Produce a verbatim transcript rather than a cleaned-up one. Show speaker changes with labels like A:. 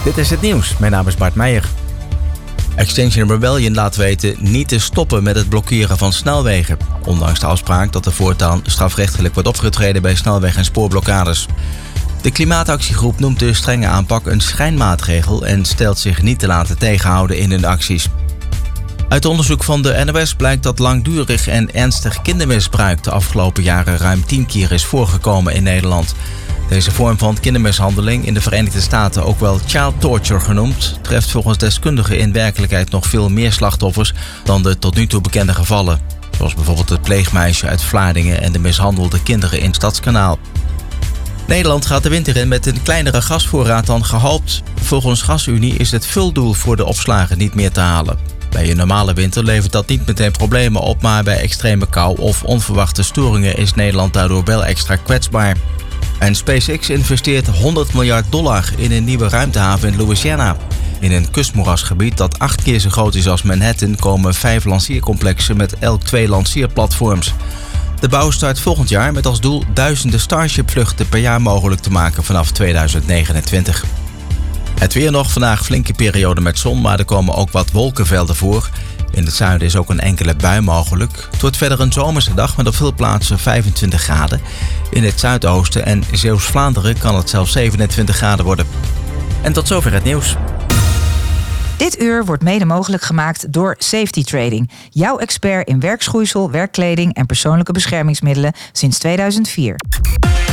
A: Dit is het nieuws. Mijn naam is Bart Meijer. Extinction Rebellion laat weten niet te stoppen met het blokkeren van snelwegen. Ondanks de afspraak dat er voortaan strafrechtelijk wordt opgetreden bij snelweg- en spoorblokkades. De klimaatactiegroep noemt de strenge aanpak een schijnmaatregel en stelt zich niet te laten tegenhouden in hun acties. Uit onderzoek van de N O S blijkt dat langdurig en ernstig kindermisbruik de afgelopen jaren ruim tien keer is voorgekomen in Nederland. Deze vorm van kindermishandeling, in de Verenigde Staten ook wel child torture genoemd, treft volgens deskundigen in werkelijkheid nog veel meer slachtoffers dan de tot nu toe bekende gevallen. Zoals bijvoorbeeld het pleegmeisje uit Vlaardingen en de mishandelde kinderen in Stadskanaal. Nederland gaat de winter in met een kleinere gasvoorraad dan gehoopt. Volgens GasUnie is het vuldoel voor de opslagen niet meer te halen. Bij een normale winter levert dat niet meteen problemen op, maar bij extreme kou of onverwachte storingen is Nederland daardoor wel extra kwetsbaar. En SpaceX investeert honderd miljard dollar in een nieuwe ruimtehaven in Louisiana. In een kustmoerasgebied dat acht keer zo groot is als Manhattan komen vijf lanceercomplexen met elk twee lanceerplatforms. De bouw start volgend jaar met als doel duizenden Starship-vluchten per jaar mogelijk te maken vanaf tweeduizend negenentwintig. Het weer nog, vandaag flinke periode met zon, maar er komen ook wat wolkenvelden voor. In het zuiden is ook een enkele bui mogelijk. Het wordt verder een zomerse dag met op veel plaatsen vijfentwintig graden. In het zuidoosten en Zeeuws-Vlaanderen kan het zelfs zevenentwintig graden worden. En tot zover het nieuws.
B: Dit uur wordt mede mogelijk gemaakt door Safety Trading. Jouw expert in werkschoeisel, werkkleding en persoonlijke beschermingsmiddelen sinds tweeduizend vier.